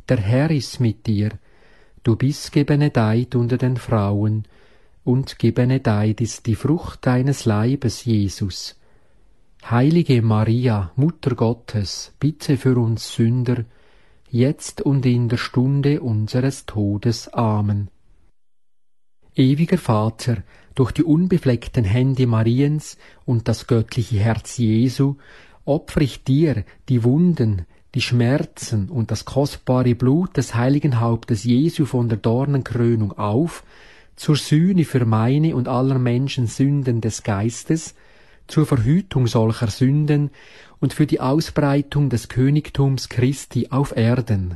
der Herr ist mit dir. Du bist gebenedeit unter den Frauen, und gebenedeit ist die Frucht deines Leibes, Jesus. Heilige Maria, Mutter Gottes, bitte für uns Sünder, jetzt und in der Stunde unseres Todes. Amen. Ewiger Vater, durch die unbefleckten Hände Mariens und das göttliche Herz Jesu opfere ich dir die Wunden, die Schmerzen und das kostbare Blut des heiligen Hauptes Jesu von der Dornenkrönung auf, zur Sühne für meine und aller Menschen Sünden des Geistes, zur Verhütung solcher Sünden und für die Ausbreitung des Königtums Christi auf Erden.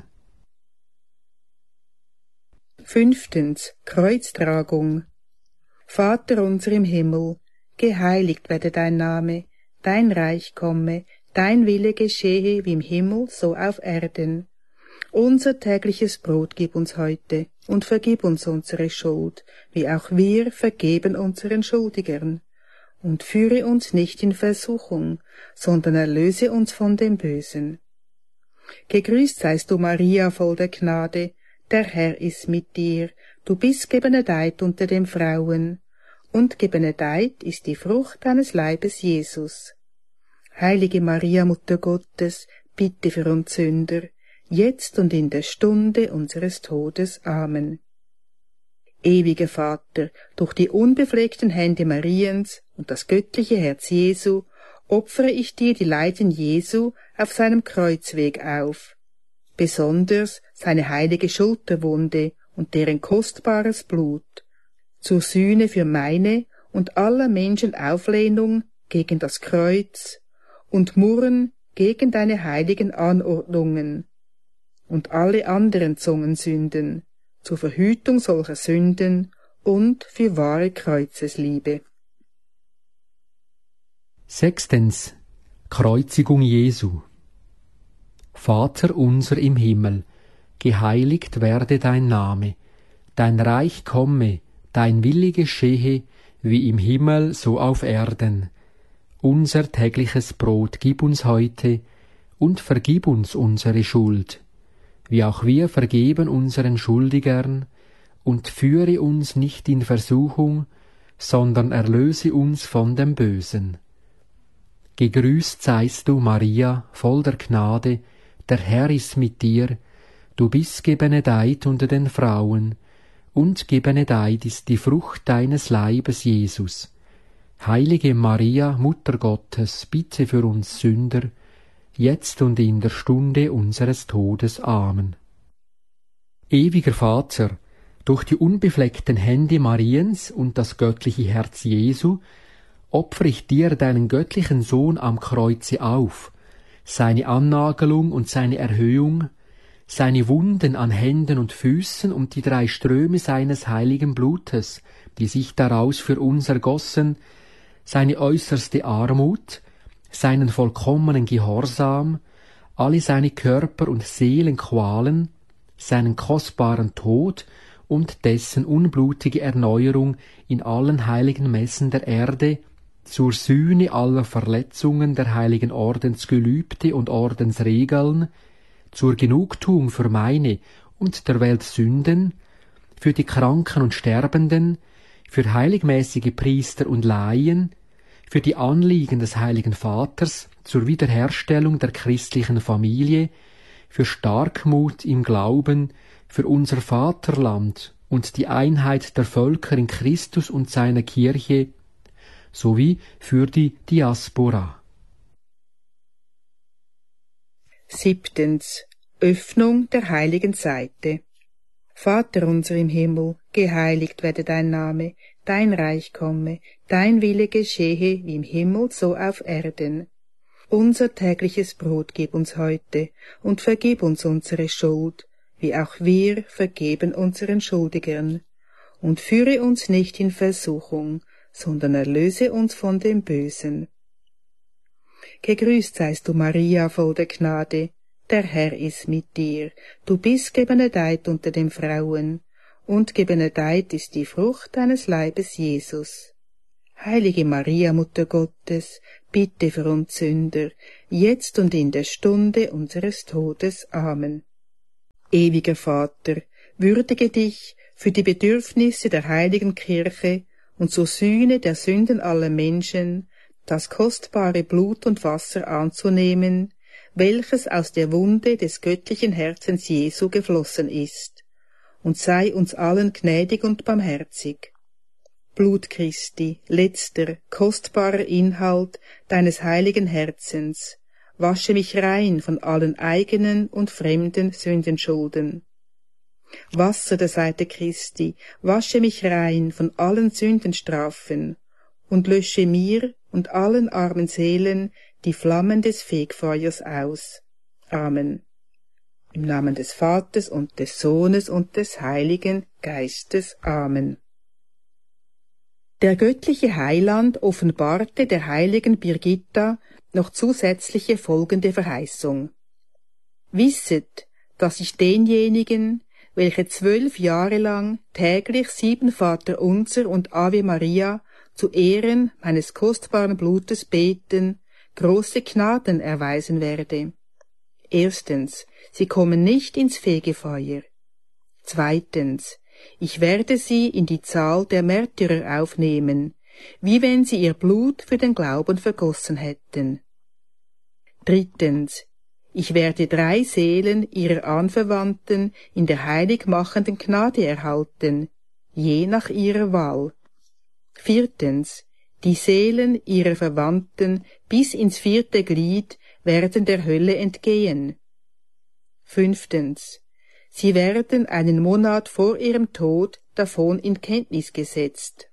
5. Kreuztragung. Vater unser im Himmel, geheiligt werde dein Name, dein Reich komme, dein Wille geschehe wie im Himmel, so auf Erden. Unser tägliches Brot gib uns heute und vergib uns unsere Schuld, wie auch wir vergeben unseren Schuldigern. Und führe uns nicht in Versuchung, sondern erlöse uns von dem Bösen. Gegrüßt seist du, Maria, voll der Gnade, der Herr ist mit dir, du bist gebenedeit unter den Frauen, und gebenedeit ist die Frucht deines Leibes, Jesus. Heilige Maria, Mutter Gottes, bitte für uns Sünder, jetzt und in der Stunde unseres Todes. Amen. Ewiger Vater, durch die unbefleckten Hände Mariens und das göttliche Herz Jesu opfere ich dir die Leiden Jesu auf seinem Kreuzweg auf, besonders seine heilige Schulterwunde und deren kostbares Blut, zur Sühne für meine und aller Menschen Auflehnung gegen das Kreuz und Murren gegen deine heiligen Anordnungen und alle anderen Zungensünden, zur Verhütung solcher Sünden und für wahre Kreuzesliebe. 6. Kreuzigung Jesu. Vater unser im Himmel, geheiligt werde dein Name, dein Reich komme, dein Wille geschehe, wie im Himmel so auf Erden. Unser tägliches Brot gib uns heute und vergib uns unsere Schuld, wie auch wir vergeben unseren Schuldigern, und führe uns nicht in Versuchung, sondern erlöse uns von dem Bösen. Gegrüßt seist du, Maria, voll der Gnade, der Herr ist mit dir, du bist gebenedeit unter den Frauen, und gebenedeit ist die Frucht deines Leibes, Jesus. Heilige Maria, Mutter Gottes, bitte für uns Sünder, jetzt und in der Stunde unseres Todes. Amen. Ewiger Vater, durch die unbefleckten Hände Mariens und das göttliche Herz Jesu opfere ich dir deinen göttlichen Sohn am Kreuze auf, seine Annagelung und seine Erhöhung, seine Wunden an Händen und Füßen und die 3 Ströme seines heiligen Blutes, die sich daraus für uns ergossen, seine äußerste Armut, seinen vollkommenen Gehorsam, alle seine Körper- und Seelenqualen, seinen kostbaren Tod und dessen unblutige Erneuerung in allen heiligen Messen der Erde, zur Sühne aller Verletzungen der heiligen Ordensgelübde und Ordensregeln, zur Genugtuung für meine und der Welt Sünden, für die Kranken und Sterbenden, für heiligmäßige Priester und Laien, für die Anliegen des Heiligen Vaters zur Wiederherstellung der christlichen Familie, für Starkmut im Glauben, für unser Vaterland und die Einheit der Völker in Christus und seiner Kirche, sowie für die Diaspora. 7. Öffnung der heiligen Seite. Vater unser im Himmel, geheiligt werde dein Name, dein Reich komme, dein Wille geschehe wie im Himmel so auf Erden. Unser tägliches Brot gib uns heute und vergib uns unsere Schuld, wie auch wir vergeben unseren Schuldigern. Und führe uns nicht in Versuchung, sondern erlöse uns von dem Bösen. Gegrüßt seist du, Maria, voll der Gnade, der Herr ist mit dir, du bist gebenedeit unter den Frauen, und gebenedeit ist die Frucht deines Leibes, Jesus. Heilige Maria, Mutter Gottes, bitte für uns Sünder, jetzt und in der Stunde unseres Todes. Amen. Ewiger Vater, würdige dich, für die Bedürfnisse der heiligen Kirche und zur Sühne der Sünden aller Menschen das kostbare Blut und Wasser anzunehmen, welches aus der Wunde des göttlichen Herzens Jesu geflossen ist, und sei uns allen gnädig und barmherzig. Blut Christi, letzter, kostbarer Inhalt deines heiligen Herzens, wasche mich rein von allen eigenen und fremden Sündenschulden. Wasser der Seite Christi, wasche mich rein von allen Sündenstrafen und lösche mir und allen armen Seelen die Flammen des Fegfeuers aus. Amen. Im Namen des Vaters und des Sohnes und des Heiligen Geistes. Amen. Der göttliche Heiland offenbarte der heiligen Birgitta noch zusätzliche folgende Verheißung. Wisset, dass ich denjenigen, welche 12 Jahre lang täglich 7 Vaterunser und Ave Maria zu Ehren meines kostbaren Blutes beten, große Gnaden erweisen werde. Erstens, sie kommen nicht ins Fegefeuer. Zweitens, ich werde sie in die Zahl der Märtyrer aufnehmen, wie wenn sie ihr Blut für den Glauben vergossen hätten. Drittens, ich werde 3 Seelen ihrer Anverwandten in der heiligmachenden Gnade erhalten, je nach ihrer Wahl. Viertens, die Seelen ihrer Verwandten bis ins 4. Glied werden der Hölle entgehen. Fünftens, sie werden einen Monat vor ihrem Tod davon in Kenntnis gesetzt.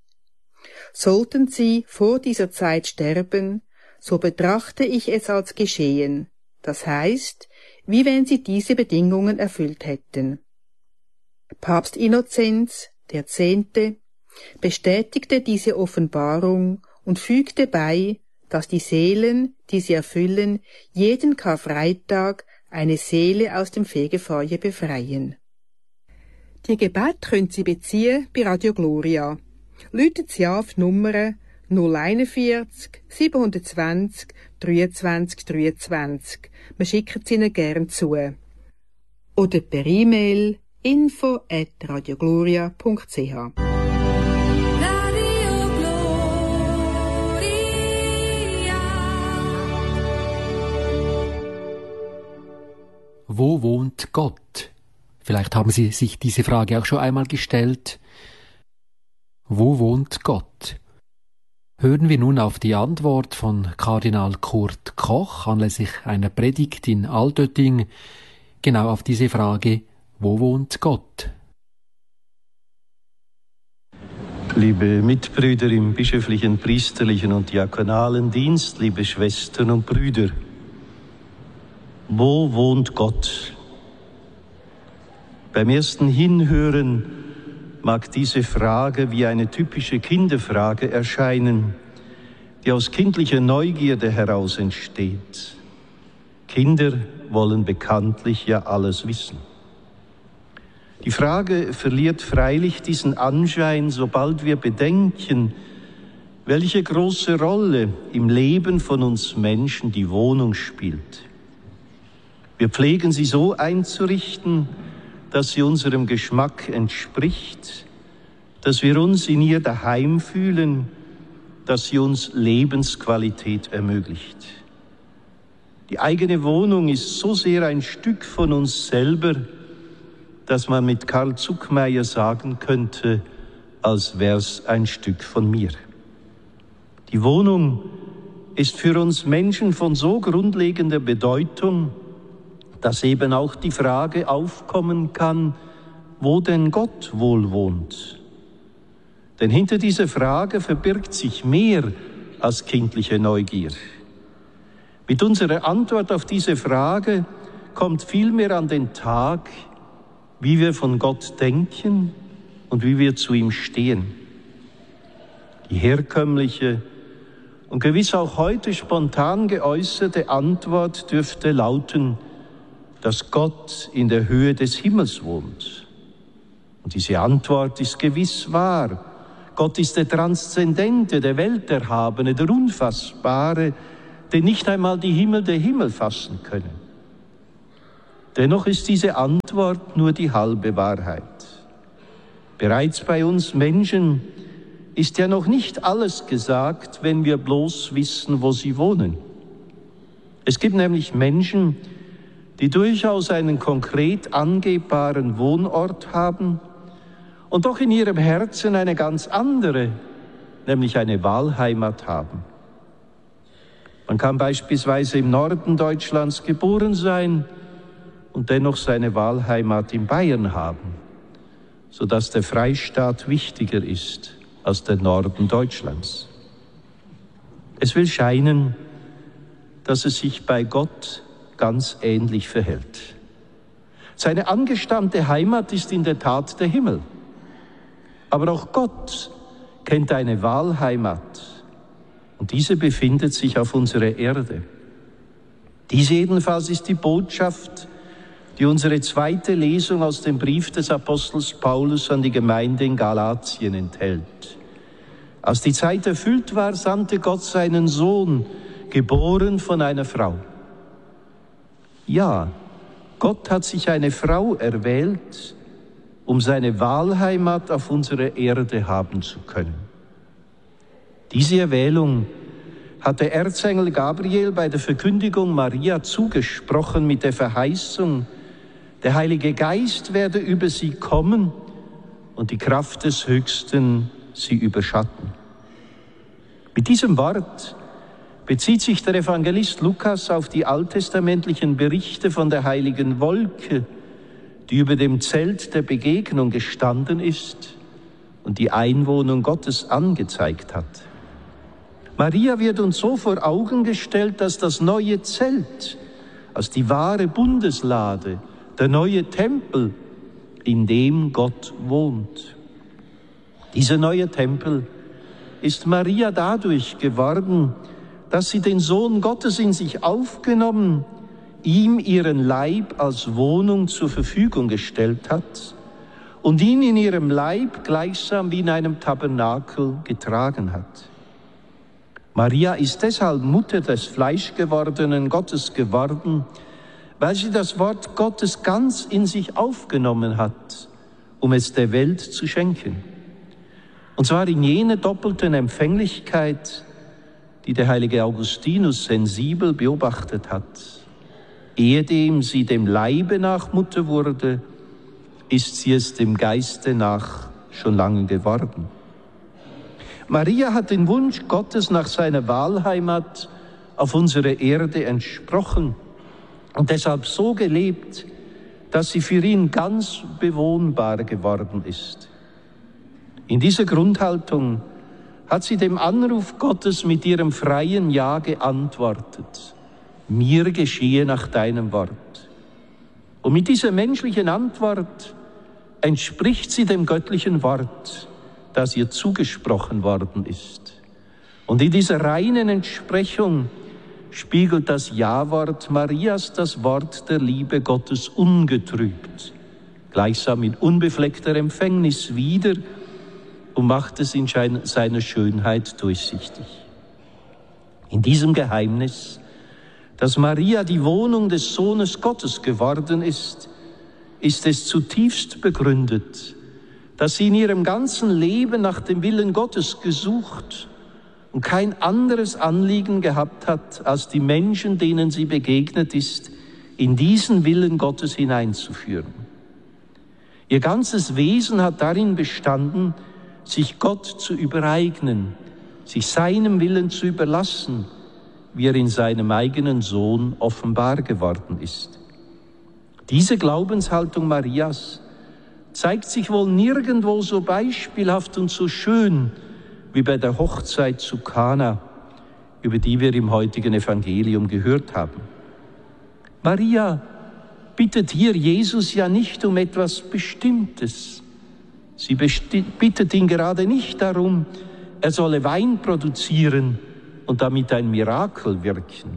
Sollten sie vor dieser Zeit sterben, so betrachte ich es als geschehen, das heißt, wie wenn sie diese Bedingungen erfüllt hätten. Papst Innozenz, der 10., bestätigte diese Offenbarung und fügte bei, dass die Seelen, die sie erfüllen, jeden Karfreitag eine Seele aus dem Fegefeuer befreien. Die Gebet können Sie beziehen bei Radio Gloria. Läutet Sie auf die Nummer 041 720 23 23. Wir schicken sie Ihnen gern zu. Oder per E-Mail info@radiogloria.ch. Wo wohnt Gott? Vielleicht haben Sie sich diese Frage auch schon einmal gestellt. Wo wohnt Gott? Hören wir nun auf die Antwort von Kardinal Kurt Koch anlässlich einer Predigt in Altötting, genau auf diese Frage, wo wohnt Gott? Liebe Mitbrüder im bischöflichen, priesterlichen und diakonalen Dienst, liebe Schwestern und Brüder, wo wohnt Gott? Beim ersten Hinhören mag diese Frage wie eine typische Kinderfrage erscheinen, die aus kindlicher Neugierde heraus entsteht. Kinder wollen bekanntlich ja alles wissen. Die Frage verliert freilich diesen Anschein, sobald wir bedenken, welche große Rolle im Leben von uns Menschen die Wohnung spielt. Wir pflegen sie so einzurichten, dass sie unserem Geschmack entspricht, dass wir uns in ihr daheim fühlen, dass sie uns Lebensqualität ermöglicht. Die eigene Wohnung ist so sehr ein Stück von uns selber, dass man mit Karl Zuckmayer sagen könnte, als wär's ein Stück von mir. Die Wohnung ist für uns Menschen von so grundlegender Bedeutung, dass eben auch die Frage aufkommen kann, wo denn Gott wohl wohnt. Denn hinter dieser Frage verbirgt sich mehr als kindliche Neugier. Mit unserer Antwort auf diese Frage kommt vielmehr an den Tag, wie wir von Gott denken und wie wir zu ihm stehen. Die herkömmliche und gewiss auch heute spontan geäußerte Antwort dürfte lauten, dass Gott in der Höhe des Himmels wohnt. Und diese Antwort ist gewiss wahr. Gott ist der Transzendente, der Welterhabene, der Unfassbare, den nicht einmal die Himmel der Himmel fassen können. Dennoch ist diese Antwort nur die halbe Wahrheit. Bereits bei uns Menschen ist ja noch nicht alles gesagt, wenn wir bloß wissen, wo sie wohnen. Es gibt nämlich Menschen, die durchaus einen konkret angebbaren Wohnort haben und doch in ihrem Herzen eine ganz andere, nämlich eine Wahlheimat haben. Man kann beispielsweise im Norden Deutschlands geboren sein und dennoch seine Wahlheimat in Bayern haben, sodass der Freistaat wichtiger ist als der Norden Deutschlands. Es will scheinen, dass es sich bei Gott ganz ähnlich verhält. Seine angestammte Heimat ist in der Tat der Himmel. Aber auch Gott kennt eine Wahlheimat. Und diese befindet sich auf unserer Erde. Dies jedenfalls ist die Botschaft, die unsere zweite Lesung aus dem Brief des Apostels Paulus an die Gemeinde in Galatien enthält. Als die Zeit erfüllt war, sandte Gott seinen Sohn, geboren von einer Frau. Ja, Gott hat sich eine Frau erwählt, um seine Wahlheimat auf unserer Erde haben zu können. Diese Erwählung hat der Erzengel Gabriel bei der Verkündigung Maria zugesprochen mit der Verheißung, der Heilige Geist werde über sie kommen und die Kraft des Höchsten sie überschatten. Mit diesem Wort bezieht sich der Evangelist Lukas auf die alttestamentlichen Berichte von der heiligen Wolke, die über dem Zelt der Begegnung gestanden ist und die Einwohnung Gottes angezeigt hat. Maria wird uns so vor Augen gestellt, dass das neue Zelt, als die wahre Bundeslade, der neue Tempel, in dem Gott wohnt. Dieser neue Tempel ist Maria dadurch geworden, dass sie den Sohn Gottes in sich aufgenommen, ihm ihren Leib als Wohnung zur Verfügung gestellt hat und ihn in ihrem Leib gleichsam wie in einem Tabernakel getragen hat. Maria ist deshalb Mutter des fleischgewordenen Gottes geworden, weil sie das Wort Gottes ganz in sich aufgenommen hat, um es der Welt zu schenken. Und zwar in jener doppelten Empfänglichkeit, die der heilige Augustinus sensibel beobachtet hat. Ehedem sie dem Leibe nach Mutter wurde, ist sie es dem Geiste nach schon lange geworden. Maria hat den Wunsch Gottes nach seiner Wahlheimat auf unserer Erde entsprochen und deshalb so gelebt, dass sie für ihn ganz bewohnbar geworden ist. In dieser Grundhaltung hat sie dem Anruf Gottes mit ihrem freien Ja geantwortet. Mir geschehe nach deinem Wort. Und mit dieser menschlichen Antwort entspricht sie dem göttlichen Wort, das ihr zugesprochen worden ist. Und in dieser reinen Entsprechung spiegelt das Ja-Wort Marias das Wort der Liebe Gottes ungetrübt, gleichsam in unbefleckter Empfängnis wider und macht es in seiner Schönheit durchsichtig. In diesem Geheimnis, dass Maria die Wohnung des Sohnes Gottes geworden ist, ist es zutiefst begründet, dass sie in ihrem ganzen Leben nach dem Willen Gottes gesucht und kein anderes Anliegen gehabt hat, als die Menschen, denen sie begegnet ist, in diesen Willen Gottes hineinzuführen. Ihr ganzes Wesen hat darin bestanden, sich Gott zu übereignen, sich seinem Willen zu überlassen, wie er in seinem eigenen Sohn offenbar geworden ist. Diese Glaubenshaltung Marias zeigt sich wohl nirgendwo so beispielhaft und so schön wie bei der Hochzeit zu Kana, über die wir im heutigen Evangelium gehört haben. Maria bittet hier Jesus ja nicht um etwas Bestimmtes. Sie bittet ihn gerade nicht darum, er solle Wein produzieren und damit ein Mirakel wirken.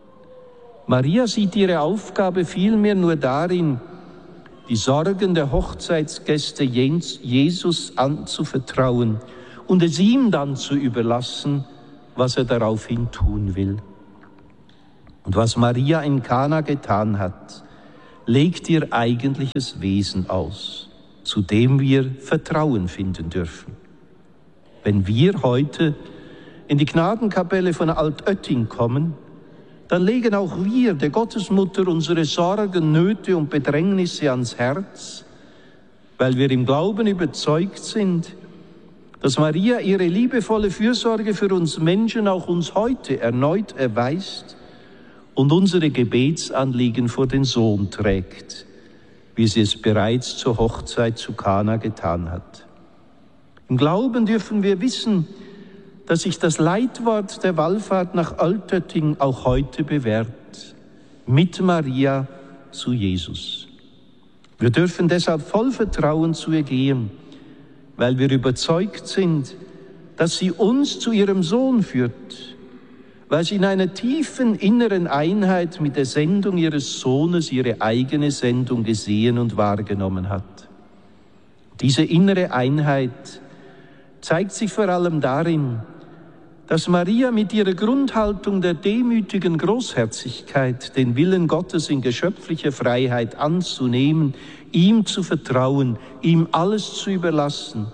Maria sieht ihre Aufgabe vielmehr nur darin, die Sorgen der Hochzeitsgäste Jesus anzuvertrauen und es ihm dann zu überlassen, was er daraufhin tun will. Und was Maria in Kana getan hat, legt ihr eigentliches Wesen aus, zu dem wir Vertrauen finden dürfen. Wenn wir heute in die Gnadenkapelle von Altötting kommen, dann legen auch wir der Gottesmutter unsere Sorgen, Nöte und Bedrängnisse ans Herz, weil wir im Glauben überzeugt sind, dass Maria ihre liebevolle Fürsorge für uns Menschen auch uns heute erneut erweist und unsere Gebetsanliegen vor den Sohn trägt, wie sie es bereits zur Hochzeit zu Kana getan hat. Im Glauben dürfen wir wissen, dass sich das Leitwort der Wallfahrt nach Altötting auch heute bewährt, mit Maria zu Jesus. Wir dürfen deshalb voll Vertrauen zu ihr gehen, weil wir überzeugt sind, dass sie uns zu ihrem Sohn führt, weil sie in einer tiefen inneren Einheit mit der Sendung ihres Sohnes ihre eigene Sendung gesehen und wahrgenommen hat. Diese innere Einheit zeigt sich vor allem darin, dass Maria mit ihrer Grundhaltung der demütigen Großherzigkeit, den Willen Gottes in geschöpflicher Freiheit anzunehmen, ihm zu vertrauen, ihm alles zu überlassen.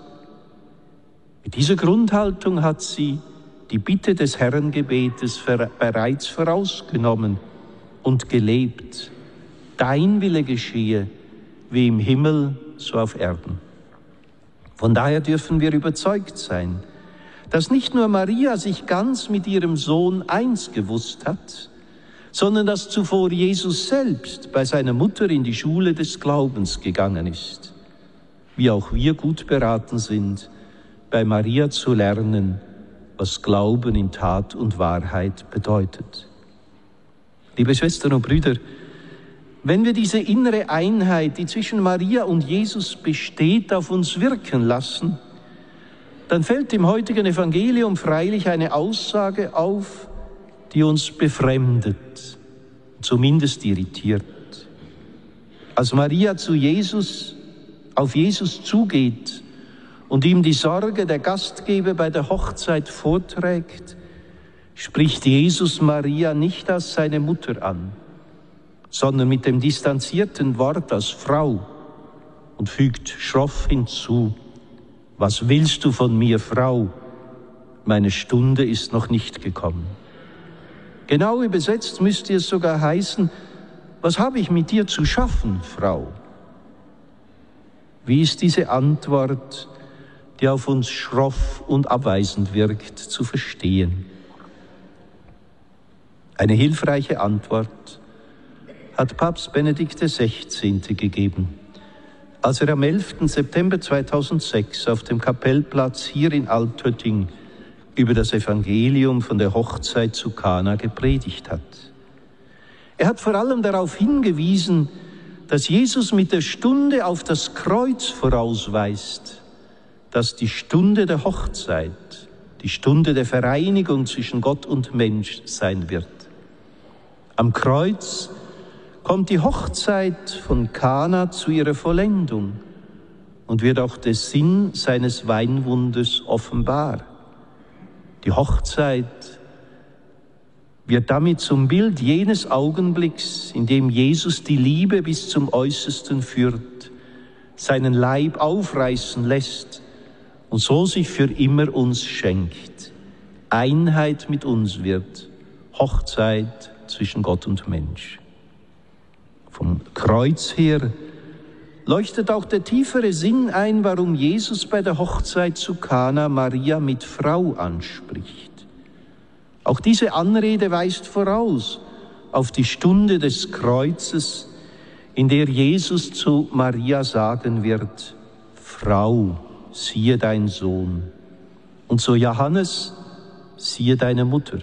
Mit dieser Grundhaltung hat sie die Bitte des Herrengebetes bereits vorausgenommen und gelebt. Dein Wille geschehe, wie im Himmel, so auf Erden. Von daher dürfen wir überzeugt sein, dass nicht nur Maria sich ganz mit ihrem Sohn eins gewusst hat, sondern dass zuvor Jesus selbst bei seiner Mutter in die Schule des Glaubens gegangen ist. Wie auch wir gut beraten sind, bei Maria zu lernen, was Glauben in Tat und Wahrheit bedeutet. Liebe Schwestern und Brüder, wenn wir diese innere Einheit, die zwischen Maria und Jesus besteht, auf uns wirken lassen, dann fällt im heutigen Evangelium freilich eine Aussage auf, die uns befremdet, zumindest irritiert. Als Maria auf Jesus zugeht und ihm die Sorge der Gastgeber bei der Hochzeit vorträgt, spricht Jesus Maria nicht als seine Mutter an, sondern mit dem distanzierten Wort als Frau und fügt schroff hinzu: Was willst du von mir, Frau? Meine Stunde ist noch nicht gekommen. Genau übersetzt müsste es sogar heißen: Was habe ich mit dir zu schaffen, Frau? Wie ist diese Antwort, die auf uns schroff und abweisend wirkt, zu verstehen? Eine hilfreiche Antwort hat Papst Benedikt XVI. Gegeben, als er am 11. September 2006 auf dem Kapellplatz hier in Altötting über das Evangelium von der Hochzeit zu Kana gepredigt hat. Er hat vor allem darauf hingewiesen, dass Jesus mit der Stunde auf das Kreuz vorausweist, dass die Stunde der Hochzeit, die Stunde der Vereinigung zwischen Gott und Mensch sein wird. Am Kreuz kommt die Hochzeit von Kana zu ihrer Vollendung und wird auch der Sinn seines Weinwunders offenbar. Die Hochzeit wird damit zum Bild jenes Augenblicks, in dem Jesus die Liebe bis zum Äußersten führt, seinen Leib aufreißen lässt und so sich für immer uns schenkt. Einheit mit uns wird, Hochzeit zwischen Gott und Mensch. Vom Kreuz her leuchtet auch der tiefere Sinn ein, warum Jesus bei der Hochzeit zu Kana Maria mit Frau anspricht. Auch diese Anrede weist voraus auf die Stunde des Kreuzes, in der Jesus zu Maria sagen wird: Frau, siehe dein Sohn. Und zu Johannes: siehe deine Mutter.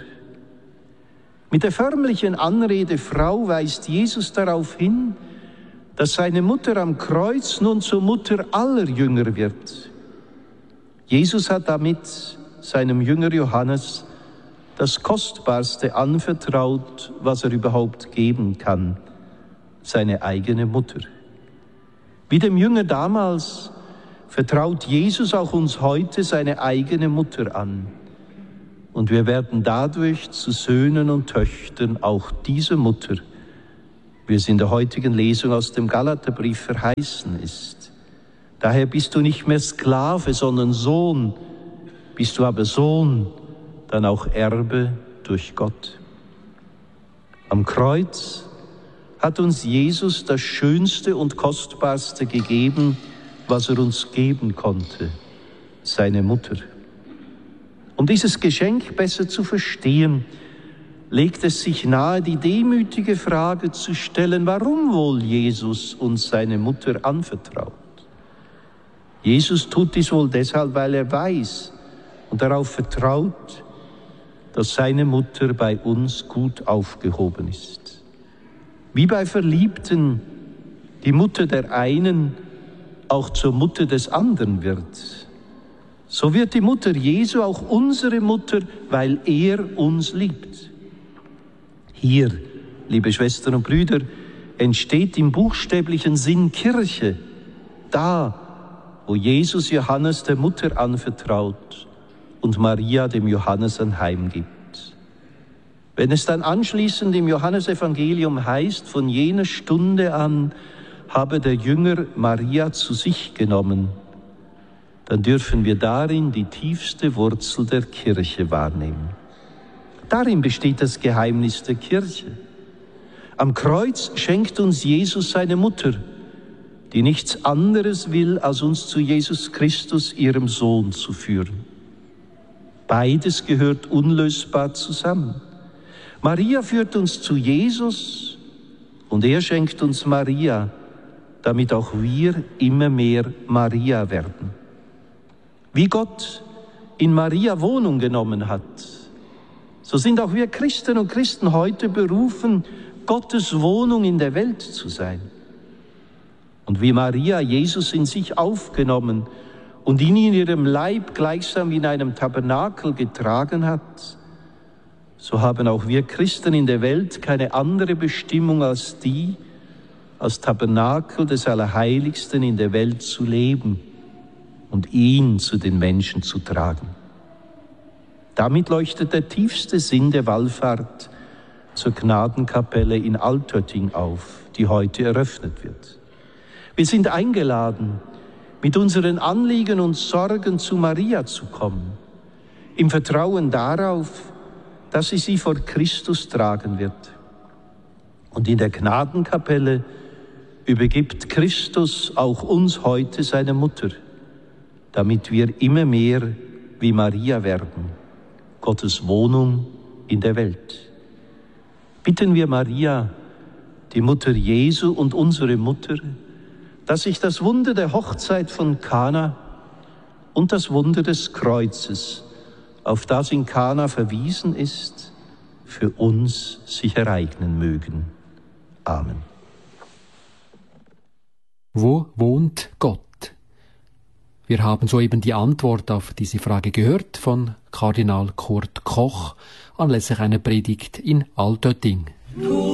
Mit der förmlichen Anrede Frau weist Jesus darauf hin, dass seine Mutter am Kreuz nun zur Mutter aller Jünger wird. Jesus hat damit seinem Jünger Johannes das Kostbarste anvertraut, was er überhaupt geben kann: seine eigene Mutter. Wie dem Jünger damals vertraut Jesus auch uns heute seine eigene Mutter an. Und wir werden dadurch zu Söhnen und Töchtern auch dieser Mutter, wie es in der heutigen Lesung aus dem Galaterbrief verheißen ist. Daher bist du nicht mehr Sklave, sondern Sohn. Bist du aber Sohn, dann auch Erbe durch Gott. Am Kreuz hat uns Jesus das Schönste und Kostbarste gegeben, was er uns geben konnte, seine Mutter. Um dieses Geschenk besser zu verstehen, legt es sich nahe, die demütige Frage zu stellen, warum wohl Jesus uns seine Mutter anvertraut. Jesus tut dies wohl deshalb, weil er weiß und darauf vertraut, dass seine Mutter bei uns gut aufgehoben ist. Wie bei Verliebten die Mutter der einen auch zur Mutter des anderen wird, so wird die Mutter Jesu auch unsere Mutter, weil er uns liebt. Hier, liebe Schwestern und Brüder, entsteht im buchstäblichen Sinn Kirche, da, wo Jesus Johannes der Mutter anvertraut und Maria dem Johannes anheimgibt. Wenn es dann anschließend im Johannesevangelium heißt, von jener Stunde an habe der Jünger Maria zu sich genommen, dann dürfen wir darin die tiefste Wurzel der Kirche wahrnehmen. Darin besteht das Geheimnis der Kirche. Am Kreuz schenkt uns Jesus seine Mutter, die nichts anderes will, als uns zu Jesus Christus, ihrem Sohn, zu führen. Beides gehört unlösbar zusammen. Maria führt uns zu Jesus und er schenkt uns Maria, damit auch wir immer mehr Maria werden. Wie Gott in Maria Wohnung genommen hat, so sind auch wir Christen und Christen heute berufen, Gottes Wohnung in der Welt zu sein. Und wie Maria Jesus in sich aufgenommen und ihn in ihrem Leib gleichsam wie in einem Tabernakel getragen hat, so haben auch wir Christen in der Welt keine andere Bestimmung als die, als Tabernakel des Allerheiligsten in der Welt zu leben und ihn zu den Menschen zu tragen. Damit leuchtet der tiefste Sinn der Wallfahrt zur Gnadenkapelle in Altötting auf, die heute eröffnet wird. Wir sind eingeladen, mit unseren Anliegen und Sorgen zu Maria zu kommen, im Vertrauen darauf, dass sie vor Christus tragen wird. Und in der Gnadenkapelle übergibt Christus auch uns heute seine Mutter, damit wir immer mehr wie Maria werden, Gottes Wohnung in der Welt. Bitten wir Maria, die Mutter Jesu und unsere Mutter, dass sich das Wunder der Hochzeit von Kana und das Wunder des Kreuzes, auf das in Kana verwiesen ist, für uns sich ereignen mögen. Amen. Wo wohnt Gott? Wir haben soeben die Antwort auf diese Frage gehört von Kardinal Kurt Koch anlässlich einer Predigt in Altötting.